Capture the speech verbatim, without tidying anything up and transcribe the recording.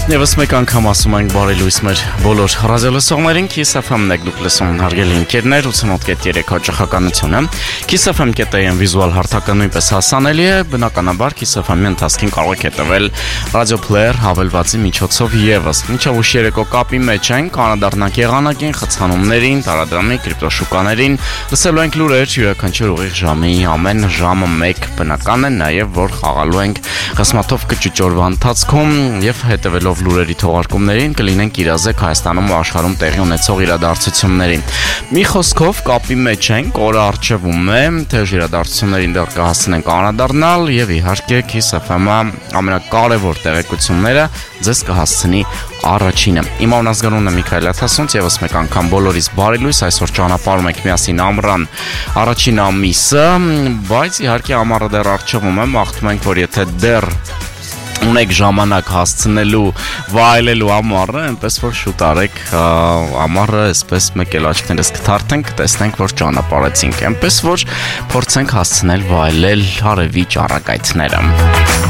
Եվս մեկ անգամ ասում ենք բարի լույս մեր բոլոր ռադիոլսողներին, Kiss F M-ն եք դուք լսում հարգելի ընկերներ, ութանոթ կետ երեք հաճախականությունը, Kiss F M.am վիզուալ հարթակը նույնպես հասանելի է, բնականաբար Kiss F M-ի ընթացքին կարող եք հետևել Radio Player հավելվածի միջոցով եւս։ Մինչև ուշ երեկո կապի մեջ ենք, կանադառնանք եղանակին, խցանումներին, տարադրամի, կրիպտոշուկաներին, լսելու ենք լուրեր յուրաքանչյուր ուղիղ ժամի, ամեն ժամը մեկ բնական է, նաեւ որ խաղալու ենք Ղասմաթով կճուճ օրվա ընթացքում եւ հետևելով լուրերի թողարկումներին կլինենք իրազեկ Հայաստանում ու աշխարհում տեղի ունեցող իրադարձություններին։ Մի խոսքով կապի մեջ ենք, օրը արժևում է, թե իրադարձություններին դեռ կհասցնենք անդրադառնալ եւ իհարկե Kiss F M-ը ամենակարևոր տեղեկությունները ձեզ կհասցնի առաջինը։ Իմ անազգանունն է Միքայել Աթասունց, եւս մեկ անգամ բոլորիս բարի լույս, այսօր ճանապարհում ենք միասին ամռան առաջին ամիսը, բայց իհարկե ամառը դեռ արժևում է, մաղթում ենք, որ եթե դեռ ունեք ժամանակ հասցնելու վայելելու ամառը, այնպես որ շուտ արեք ամառը, այսպես մեկ էլ աչքներս կթարթենք, տեսնենք, որ ճանապարհեցինք, այնպես որ փորձենք հասցնել վայելել արևի ճառագայթները։